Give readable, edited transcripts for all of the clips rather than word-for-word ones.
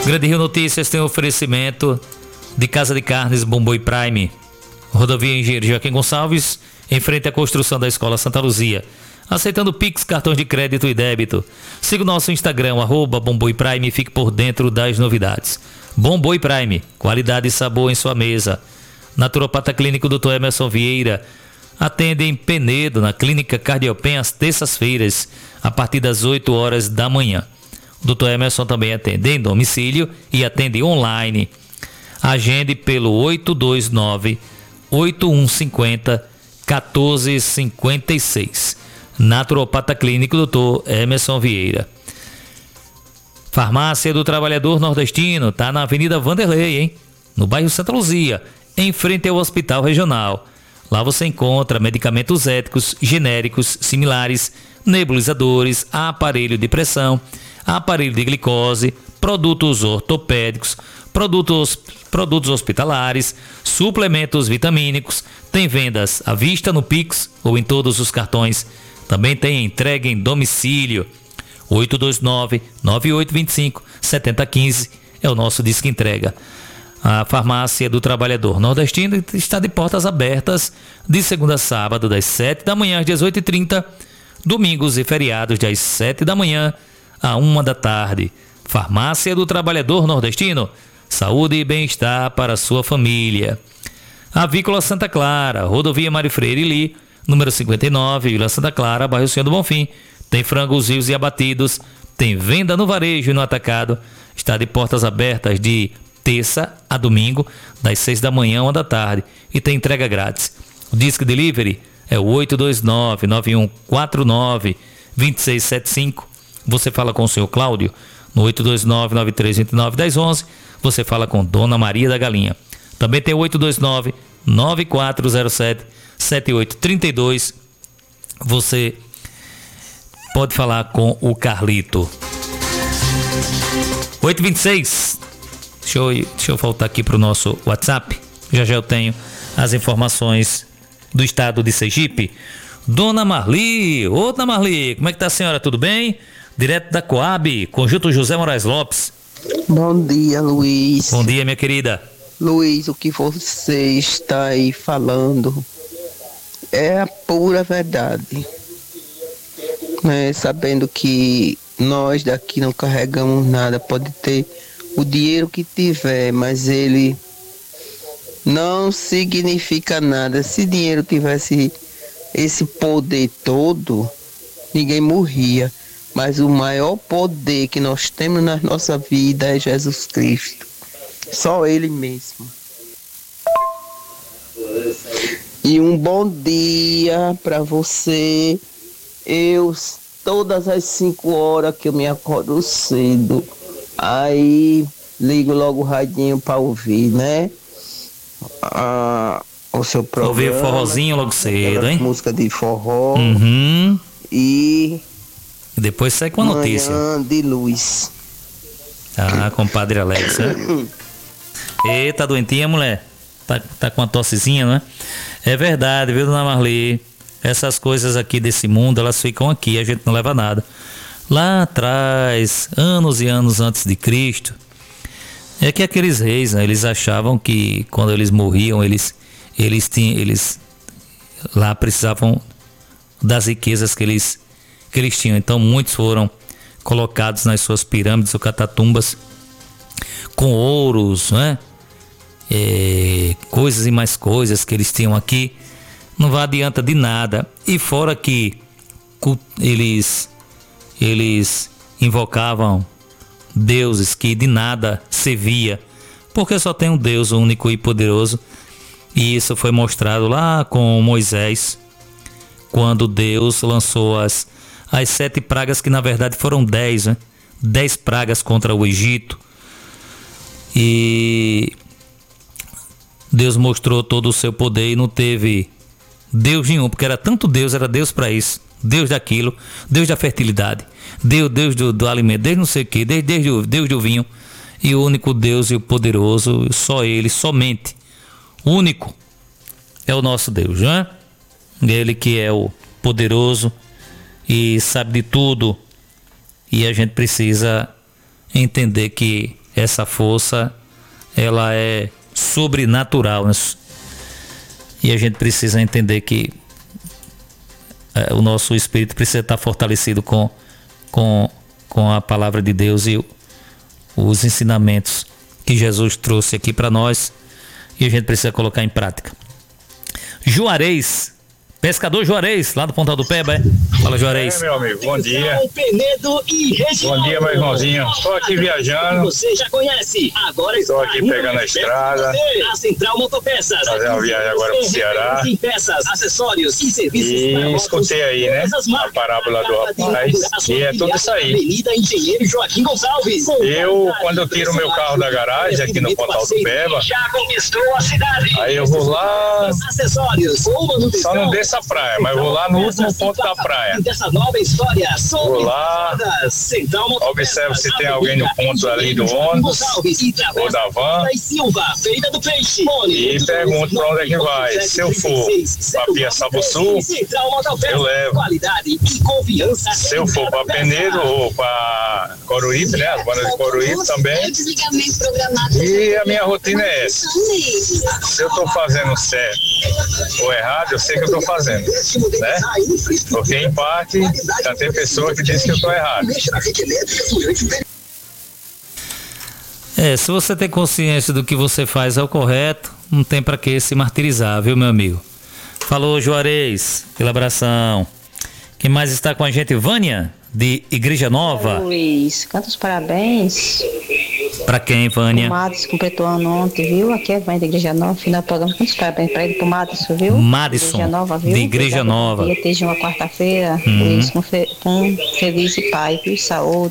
Grande Rio Notícias tem oferecimento de Casa de Carnes Bom-Boi Prime, Rodovia Engenheiro Joaquim Gonçalves, em frente à construção da Escola Santa Luzia. Aceitando Pix, cartões de crédito e débito. Siga o nosso Instagram, @Bom-Boi Prime, e fique por dentro das novidades. Bom-Boi Prime, qualidade e sabor em sua mesa. Naturopata Clínico Dr. Emerson Vieira atende em Penedo, na Clínica Cardiopen, às terças-feiras, a partir das 8 horas da manhã. O Dr. Emerson também atende em domicílio e atende online. Agende pelo 829-8150-1456. Naturopata Clínico Dr. Emerson Vieira. Farmácia do Trabalhador Nordestino, tá na Avenida Vanderlei, hein? No bairro Santa Luzia, em frente ao Hospital Regional. Lá você encontra medicamentos éticos, genéricos, similares, nebulizadores, aparelho de pressão, aparelho de glicose, produtos ortopédicos, produtos hospitalares, suplementos vitamínicos. Tem vendas à vista no Pix ou em todos os cartões. Também tem entrega em domicílio. 829-9825-7015 é o nosso disco entrega. A Farmácia do Trabalhador Nordestino está de portas abertas de segunda a sábado, das 7 da manhã às 18h30, domingos e feriados das 7 da manhã à 1 da tarde. Farmácia do Trabalhador Nordestino, saúde e bem-estar para a sua família. Avícola Santa Clara, Rodovia Mário Freire Li, número 59, Vila Santa Clara, bairro Senhor do Bonfim. Tem frangos vivos e abatidos, tem venda no varejo e no atacado. Está de portas abertas de terça a domingo, das 6 da manhã à 1 da tarde. E tem entrega grátis. O Disque Delivery é o 829-9149-2675. Você fala com o senhor Cláudio no 829-9329-1011. Você fala com Dona Maria da Galinha. Também tem o 829-9407-7832. Você pode falar com o Carlito. 8h26. Deixa eu voltar aqui para o nosso WhatsApp. Já eu tenho as informações do estado de Sergipe. Dona Marli. Ô, Dona Marli, como é que tá a senhora? Tudo bem? Direto da Coab, Conjunto José Moraes Lopes. Bom dia, Luiz. Bom dia, minha querida. Luiz, o que você está aí falando é a pura verdade. Sabendo que nós daqui não carregamos nada, pode ter o dinheiro que tiver, mas ele não significa nada. Se dinheiro tivesse esse poder todo, ninguém morria. Mas o maior poder que nós temos na nossa vida é Jesus Cristo. Só Ele mesmo. E um bom dia para você. Todas as 5 horas que eu me acordo cedo, aí ligo logo o radinho para ouvir, né? O seu programa. Ouvir o forrozinho logo cedo, hein? Música de forró. Uhum. E depois sai com a notícia. Manhã de luz. Ah, compadre Alex, né? Eita, doentinha, mulher. Tá com uma tossezinha, né? É verdade, viu, Dona Marli? Essas coisas aqui desse mundo, elas ficam aqui, a gente não leva nada. Lá atrás, anos e anos antes de Cristo, é que aqueles reis, né, eles achavam que quando eles morriam, eles lá precisavam das riquezas que eles tinham. Então muitos foram colocados nas suas pirâmides ou catatumbas com ouros, né? Coisas e mais coisas que eles tinham aqui. Não vai adianta de nada. E fora que eles invocavam deuses que de nada servia, porque só tem um Deus único e poderoso. E isso foi mostrado lá com Moisés, quando Deus lançou as 7 pragas, que na verdade foram 10, né? 10 pragas contra o Egito. E Deus mostrou todo o seu poder e não teve Deus nenhum, porque era tanto Deus, era Deus para isso, Deus daquilo, Deus da fertilidade, Deus do alimento, Deus não sei o que, Deus do vinho. E o único Deus e o poderoso, só Ele, somente, único, é o nosso Deus, não é? Ele que é o poderoso e sabe de tudo. E a gente precisa entender que essa força, ela é sobrenatural, né? E a gente precisa entender que o nosso espírito precisa estar fortalecido com a palavra de Deus e os ensinamentos que Jesus trouxe aqui para nós, e a gente precisa colocar em prática. Juarez, pescador Juarez, lá do Pontal do Peba, Fala, Juarez. Meu amigo, bom dia. Bom dia, meu irmãozinho. Estou aqui viajando. Você já conhece. Agora estou aqui pegando a estrada. A Central Motopeças. Fazer uma viagem agora para o Ceará. Peças, acessórios e serviços. E escutei aí, né? A parábola do rapaz. E é tudo isso aí. Avenida Engenheiro Joaquim Gonçalves. Eu, quando eu tiro meu carro da garagem aqui no Pontal do Peba, já conquistou a cidade. aí eu vou lá. Acessórios. Só não desço a praia, mas vou lá no último ponto da praia. Dessa nova história. Vou lá, observo se tem alguém no ponto ali do ônibus ou da van e pergunto para onde é que vai. Se eu for para Piaçabuçu, eu levo. Se eu for para Penedo ou para Coruípe, né, as bandas de Coruípe também. E a minha rotina é essa. Se eu estou fazendo certo ou errado, eu sei que eu estou fazendo, né? Porque em parte já tem pessoa que diz que eu estou errado. Se você tem consciência do que você faz é o correto, não tem para que se martirizar, viu, meu amigo? Falou, Juarez, aquele abração. Quem mais está com a gente? Vânia, de Igreja Nova. Luiz, canta os parabéns. Pra quem, Vânia? O Madison completou ano ontem, viu? Aqui é Vânia da Igreja Nova, final do programa. Canta os parabéns pra ele, pro Madison, viu? Madison, Igreja Nova, viu? de Igreja Nova. Que esteja uma quarta-feira, Luiz, com feliz e paz, viu? Saúde.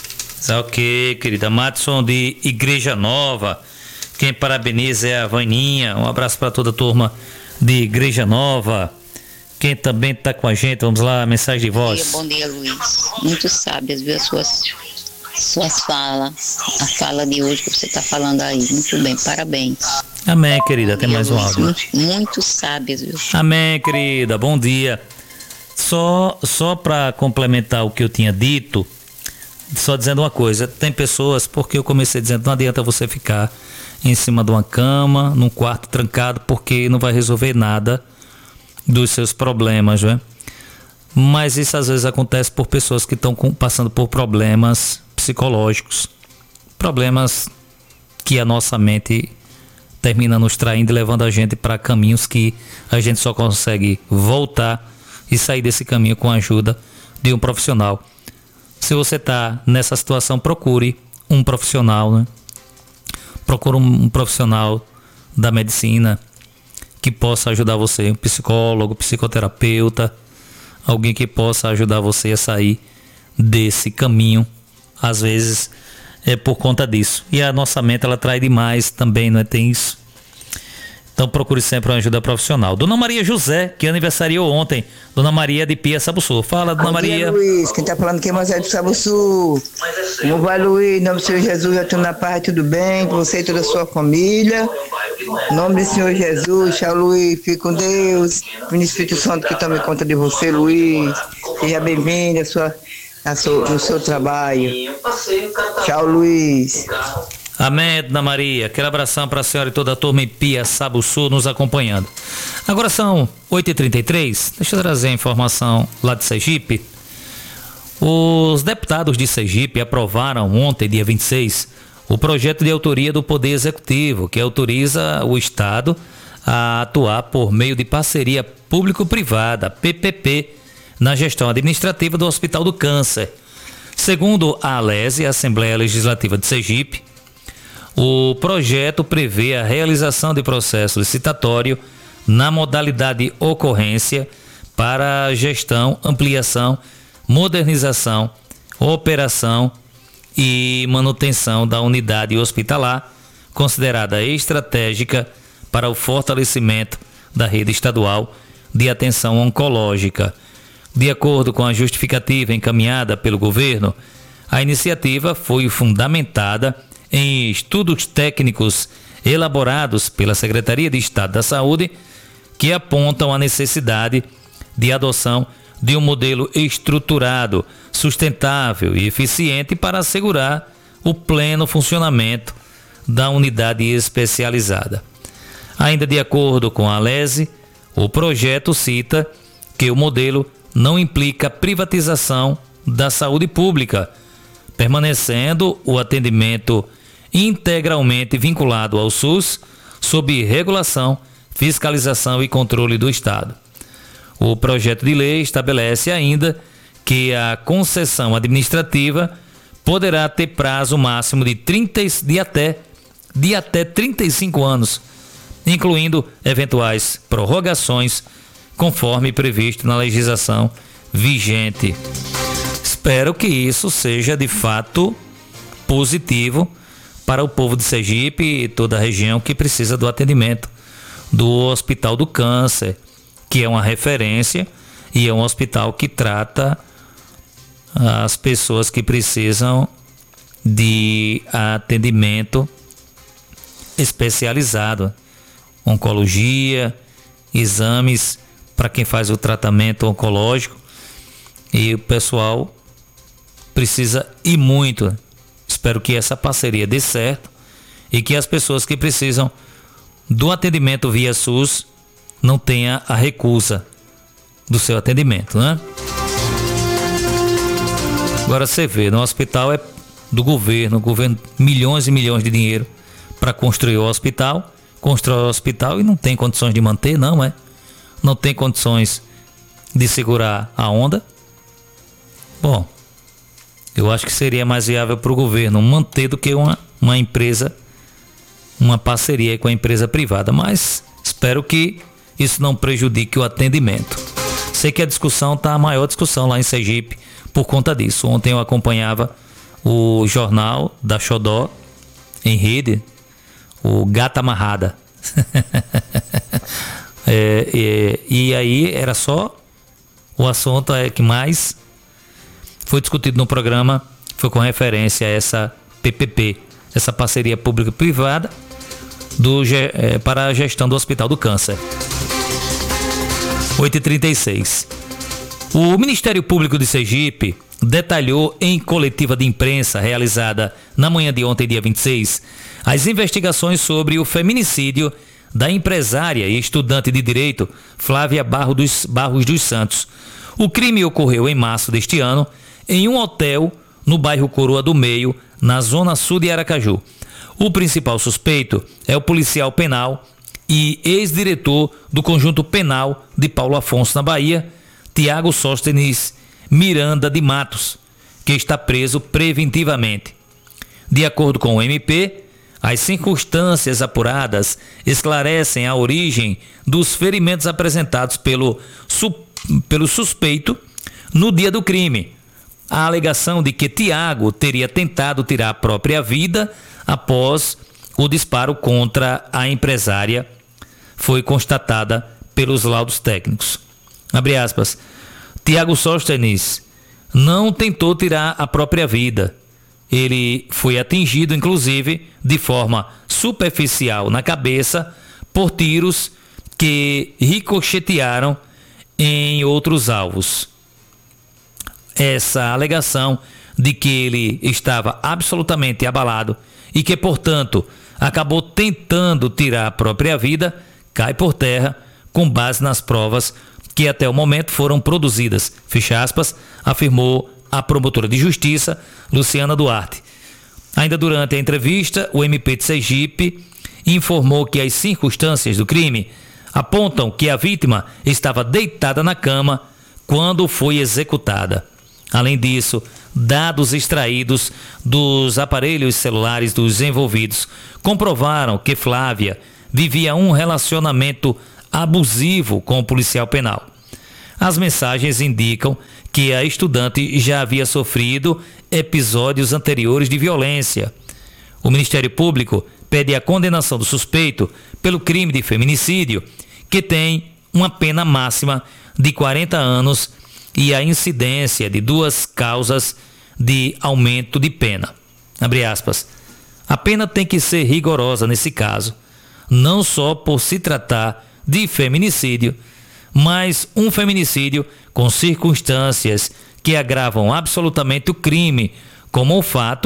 Ok, querida. Madison, de Igreja Nova. Quem parabeniza é a Vaninha. Um abraço para toda a turma de Igreja Nova. Quem também está com a gente, vamos lá, mensagem de voz. Bom dia, Luiz. Muito sábias, viu, as suas falas. A fala de hoje que você está falando aí. Muito bem, parabéns. Amém, querida. Tem mais um áudio. Muito sábias, viu? Amém, querida. Bom dia. Só para complementar o que eu tinha dito, só dizendo uma coisa. Tem pessoas, porque eu comecei dizendo, não adianta você ficar em cima de uma cama, num quarto trancado, porque não vai resolver nada dos seus problemas, né? Mas isso às vezes acontece por pessoas que estão passando por problemas psicológicos, problemas que a nossa mente termina nos traindo e levando a gente para caminhos que a gente só consegue voltar e sair desse caminho com a ajuda de um profissional. Se você está nessa situação, procure um profissional, né? Procure um profissional da medicina que possa ajudar você, um psicólogo, psicoterapeuta, alguém que possa ajudar você a sair desse caminho. Às vezes é por conta disso. E a nossa mente, ela trai demais também, não é? Tem isso. Então procure sempre uma ajuda profissional. Dona Maria José, que aniversariou ontem. Dona Maria de Piaçabuçu. Fala, Dona Maria. Bom dia, Luiz. Quem tá falando aqui é Marcelo de Sabuçu. Como vai, Luiz? Em nome do Senhor Jesus, eu estou na paz, tudo bem? Com você e toda a sua família. Em nome do Senhor Jesus, tchau, Luiz. Fique com Deus. O Espírito Santo que tome conta de você, Luiz. Seja bem-vindo no seu trabalho. Tchau, Luiz. Amém, Dona Maria. Aquele abração para a senhora e toda a turma em Piaçabuçu nos acompanhando. Agora são 8h33. Deixa eu trazer a informação lá de Sergipe. Os deputados de Sergipe aprovaram ontem, dia 26, o projeto de autoria do Poder Executivo, que autoriza o Estado a atuar por meio de parceria público-privada, PPP, na gestão administrativa do Hospital do Câncer. Segundo a ALESE, a Assembleia Legislativa de Sergipe, o projeto prevê a realização de processo licitatório na modalidade ocorrência para gestão, ampliação, modernização, operação e manutenção da unidade hospitalar, considerada estratégica para o fortalecimento da rede estadual de atenção oncológica. De acordo com a justificativa encaminhada pelo governo, a iniciativa foi fundamentada em estudos técnicos elaborados pela Secretaria de Estado da Saúde, que apontam a necessidade de adoção de um modelo estruturado, sustentável e eficiente para assegurar o pleno funcionamento da unidade especializada. Ainda de acordo com a Alesi, o projeto cita que o modelo não implica privatização da saúde pública, permanecendo o atendimento integralmente vinculado ao SUS, sob regulação, fiscalização e controle do Estado. O projeto de lei estabelece ainda que a concessão administrativa poderá ter prazo máximo de até 35 anos, incluindo eventuais prorrogações, conforme previsto na legislação vigente. Espero que isso seja de fato positivo para o povo de Sergipe e toda a região que precisa do atendimento do Hospital do Câncer, que é uma referência e é um hospital que trata as pessoas que precisam de atendimento especializado, oncologia, exames para quem faz o tratamento oncológico, e o pessoal precisa ir muito. Espero que essa parceria dê certo e que as pessoas que precisam do atendimento via SUS não tenha a recusa do seu atendimento, né? Agora você vê, no hospital é do governo, o governo milhões e milhões de dinheiro para construir o hospital, constrói o hospital e não tem condições de manter, não é? Não tem condições de segurar a onda. Bom, eu acho que seria mais viável para o governo manter do que uma empresa, uma parceria com a empresa privada, mas espero que isso não prejudique o atendimento. Sei que a discussão está a maior discussão lá em Sergipe por conta disso. Ontem eu acompanhava o jornal da Xodó em rede, o Gata Amarrada. E aí era só o assunto que mais foi discutido no programa, foi com referência a essa PPP, essa parceria público-privada para a gestão do Hospital do Câncer. 8h36. O Ministério Público de Sergipe detalhou em coletiva de imprensa realizada na manhã de ontem, dia 26, as investigações sobre o feminicídio da empresária e estudante de direito Flávia Barros dos Santos. O crime ocorreu em março deste ano em um hotel no bairro Coroa do Meio, na zona sul de Aracaju. O principal suspeito é o policial penal e ex-diretor do Conjunto Penal de Paulo Afonso, na Bahia, Tiago Sóstenes Miranda de Matos, que está preso preventivamente. De acordo com o MP, as circunstâncias apuradas esclarecem a origem dos ferimentos apresentados pelo suspeito no dia do crime. A alegação de que Tiago teria tentado tirar a própria vida após o disparo contra a empresária foi constatada pelos laudos técnicos. Abre aspas. Tiago Sóstenes não tentou tirar a própria vida. Ele foi atingido, inclusive, de forma superficial na cabeça por tiros que ricochetearam em outros alvos. Essa alegação de que ele estava absolutamente abalado e que, portanto, acabou tentando tirar a própria vida, cai por terra com base nas provas que até o momento foram produzidas, fecha aspas, afirmou a promotora de justiça, Luciana Duarte. Ainda durante a entrevista, o MP de Sergipe informou que as circunstâncias do crime apontam que a vítima estava deitada na cama quando foi executada. Além disso, dados extraídos dos aparelhos celulares dos envolvidos comprovaram que Flávia vivia um relacionamento abusivo com o policial penal. As mensagens indicam que a estudante já havia sofrido episódios anteriores de violência. O Ministério Público pede a condenação do suspeito pelo crime de feminicídio, que tem uma pena máxima de 40 anos e a incidência de 2 causas de aumento de pena. Abre aspas. A pena tem que ser rigorosa nesse caso, não só por se tratar de feminicídio, mas um feminicídio com circunstâncias que agravam absolutamente o crime, como o fato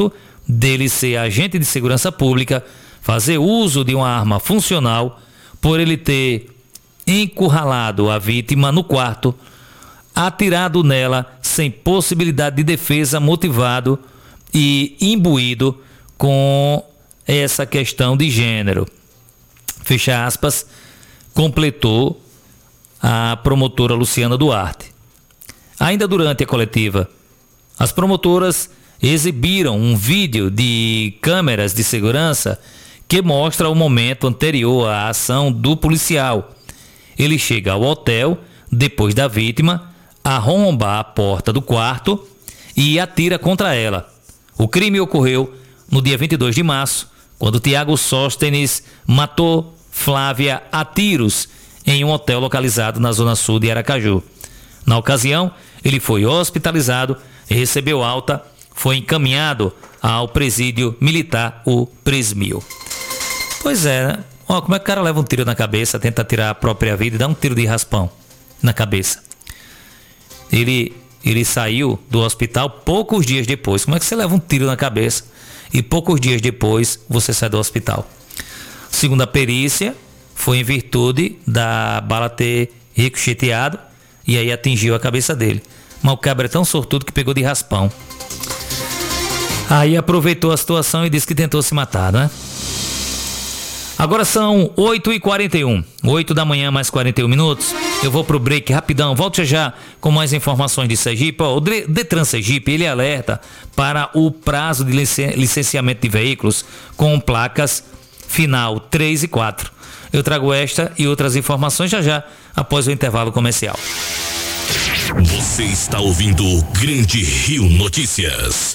dele ser agente de segurança pública, fazer uso de uma arma funcional, por ele ter encurralado a vítima no quarto, atirado nela sem possibilidade de defesa, motivado e imbuído com essa questão de gênero. Fecha aspas, completou a promotora Luciana Duarte. Ainda durante a coletiva, as promotoras exibiram um vídeo de câmeras de segurança que mostra o momento anterior à ação do policial. Ele chega ao hotel depois da vítima arrombar a porta do quarto e atira contra ela. O crime ocorreu no dia 22 de março, quando Tiago Sóstenes matou Flávia a tiros em um hotel localizado na zona sul de Aracaju. Na ocasião, ele foi hospitalizado, recebeu alta, foi encaminhado ao presídio militar, o Presmil. Pois é, né? Ó, como é que o cara leva um tiro na cabeça, tenta tirar a própria vida e dá um tiro de raspão na cabeça? Ele saiu do hospital poucos dias depois. Como é que você leva um tiro na cabeça e poucos dias depois você sai do hospital? Segundo a perícia, foi em virtude da bala ter ricocheteado e aí atingiu a cabeça dele. Mas o cabra é tão sortudo que pegou de raspão. Aí aproveitou a situação e disse que tentou se matar, né? Agora são 8h41, 8 da manhã mais 41 minutos. Eu vou pro break rapidão, volto já com mais informações de Sergipe. O Detran Sergipe, ele alerta para o prazo de licenciamento de veículos com placas final 3 e 4. Eu trago esta e outras informações já após o intervalo comercial. Você está ouvindo o Grande Rio Notícias.